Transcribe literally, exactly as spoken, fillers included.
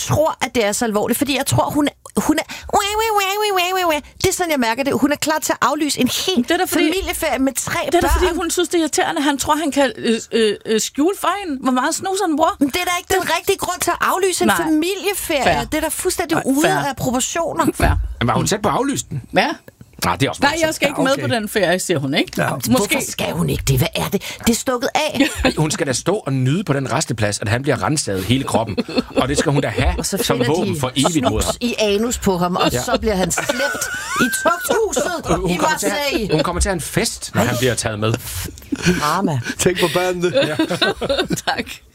tror, at det er så alvorligt, fordi jeg tror, hun er, hun er, det er sådan, jeg mærker det. Hun er klar til at aflyse en hel det er fordi, familieferie med tre børn. Det er da, fordi hun synes, det er irriterende. Han tror, han kan øh, øh, skjule for hende, hvor meget snuser han bruger. Men det er da ikke det... den rigtige grund til at aflyse en Nej. familieferie. Fair. Det er da fuldstændig Nej, ude af proportioner. Fair. Men var hun tæt på at aflyse den? Ja. Nej, det er også Nej, jeg skal ikke ja, okay. med på den ferie, siger hun, ikke? Ja. Måske. Hvorfor skal hun ikke det? Hvad er det? Det er stukket af. Hun skal da stå og nyde på den resteplads, at han bliver renset hele kroppen. Og det skal hun da have som våben for evigt mod ham. I anus på ham, og ja. så bliver han slæbt i tugthuset hun i Marseille. Hun kommer til at have en fest, når Ej. han bliver taget med. Drama. Tænk på børnene. Ja. Tak.